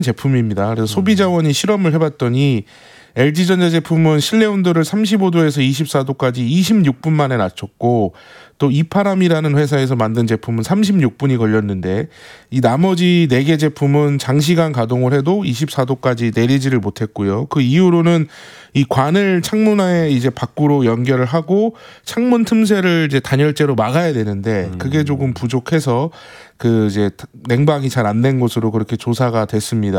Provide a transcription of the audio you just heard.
제품입니다. 그래서 소비자원이 실험을 해봤더니 LG전자 제품은 실내 온도를 35도에서 24도까지 26분 만에 낮췄고 또 이파람이라는 회사에서 만든 제품은 36분이 걸렸는데 이 나머지 4개 제품은 장시간 가동을 해도 24도까지 내리지를 못했고요. 그 이후로는 이 관을 창문에 이제 밖으로 연결을 하고 창문 틈새를 이제 단열재로 막아야 되는데 그게 조금 부족해서 그 이제 냉방이 잘 안 된 것으로 그렇게 조사가 됐습니다.